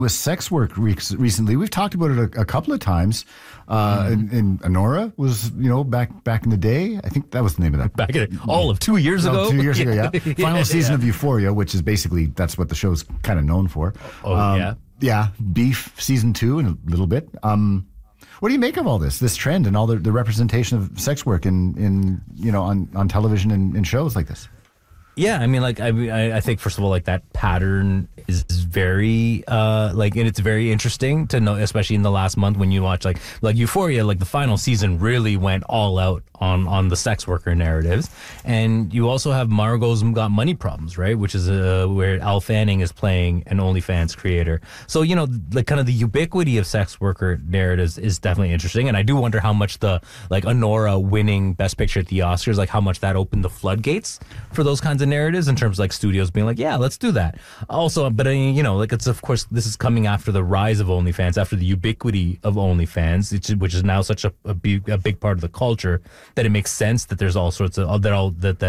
with sex work recently. We've talked about it a couple of times. And Anora was, back in the day. I think that was the name of that. Back in all of 2 years ago. 2 years ago, yeah. Final season of Euphoria, which is basically that's what the show's kind of known for. Yeah. Yeah, Beef season 2 in a little bit. What do you make of all this trend and all the representation of sex work in on television and in shows like this? Yeah, I mean, I think first of all, that pattern is very, and it's very interesting to know, especially in the last month when you watch like Euphoria, the final season really went all out on the sex worker narratives, and you also have Margot's Got Money Problems, right? Which is where Elle Fanning is playing an OnlyFans creator. So kind of the ubiquity of sex worker narratives is definitely interesting, and I do wonder how much the Anora winning Best Picture at the Oscars, how much that opened the floodgates for those kinds of narratives in terms of studios being yeah, let's do that. Also, but it's of course this is coming after the rise of OnlyFans, after the ubiquity of OnlyFans, which is now such a big part of the culture that it makes sense that there's all sorts of all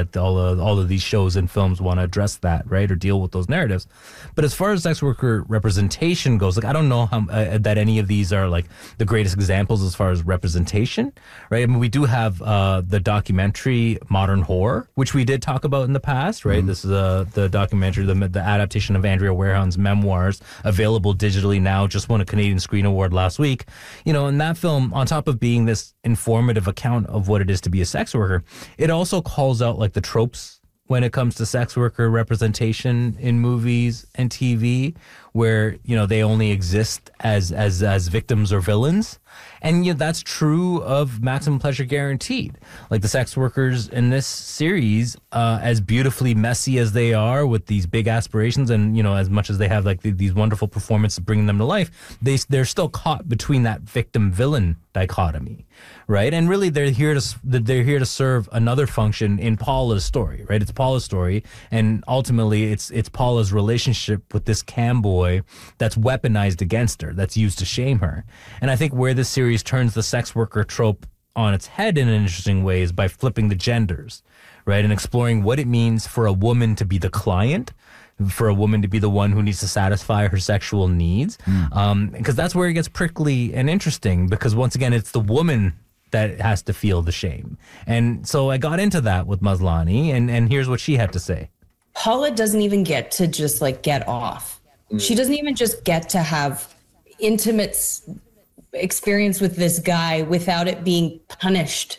of these shows and films want to address that, right, or deal with those narratives. But as far as sex worker representation goes, I don't know how that any of these are the greatest examples as far as representation, right? I mean, we do have the documentary Modern Whore, which we did talk about in the past, right? Mm-hmm. This is the documentary, the adaptation of Andrea Warehound's memoirs, available digitally now, just won a Canadian Screen Award last week. And that film, on top of being this informative account of what it is to be a sex worker, it also calls out the tropes when it comes to sex worker representation in movies and TV, where they only exist as victims or villains. And that's true of Maximum Pleasure Guaranteed. The sex workers in this series, as beautifully messy as they are, with these big aspirations, and as much as they have these wonderful performances bringing them to life, they're still caught between that victim villain dichotomy, right? And really, they're here to serve another function in Paula's story, right? It's Paula's story, and ultimately, it's Paula's relationship with this cam boy that's weaponized against her, that's used to shame her. And I think where this series turns the sex worker trope on its head in an interesting way is by flipping the genders, right? And exploring what it means for a woman to be the client, for a woman to be the one who needs to satisfy her sexual needs. Because that's where it gets prickly and interesting, because once again, it's the woman that has to feel the shame. And so I got into that with Maslany, and here's what she had to say. Paula doesn't even get to just get off. She doesn't even just get to have intimate experience with this guy without it being punished,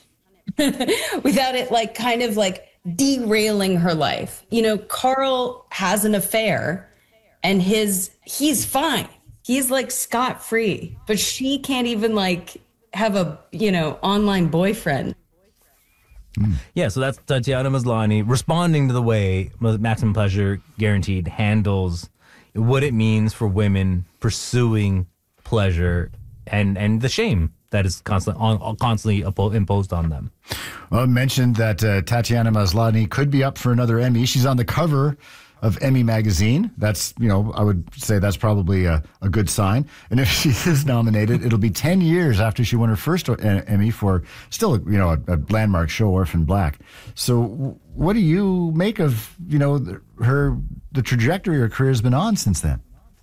without it derailing her life. Carl has an affair and he's fine. He's scot-free, but she can't even have a, online boyfriend. Yeah, so that's Tatiana Maslany responding to the way Maximum Pleasure Guaranteed handles what it means for women pursuing pleasure and the shame that is constantly imposed on them. Well, I mentioned that Tatiana Maslany could be up for another Emmy. She's on the cover of Emmy magazine. That's, I would say that's probably a good sign. And if she is nominated, it'll be 10 years after she won her first Emmy for still, a landmark show, Orphan Black. So what do you make of, the trajectory her career has been on since then?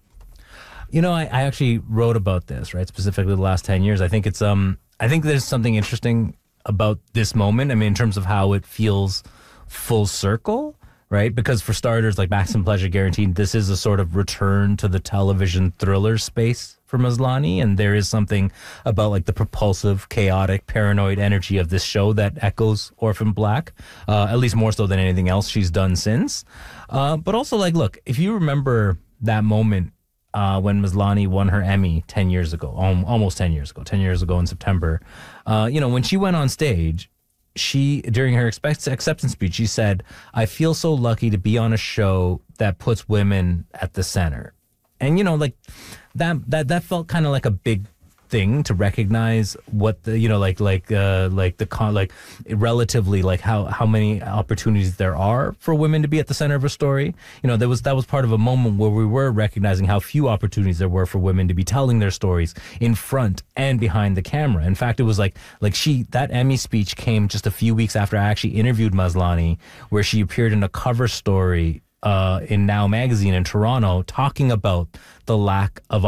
I actually wrote about this, right? Specifically the last 10 years. I think it's, I think there's something interesting about this moment. I mean, in terms of how it feels full circle, right? Because for starters, Maximum Pleasure Guaranteed, this is a sort of return to the television thriller space for Maslany. And there is something about the propulsive, chaotic, paranoid energy of this show that echoes Orphan Black, at least more so than anything else she's done since. But also look, if you remember that moment, when Maslany won her Emmy 10 years ago, almost 10 years ago in September, when she went on stage, during her acceptance speech, she said, "I feel so lucky to be on a show that puts women at the center." And, that felt kind of like a big thing to recognize what the relatively how many opportunities there are for women to be at the center of a story. That was part of a moment where we were recognizing how few opportunities there were for women to be telling their stories in front and behind the camera. In fact, it was that Emmy speech came just a few weeks after I actually interviewed Maslany, where she appeared in a cover story in Now magazine in Toronto, talking about the lack of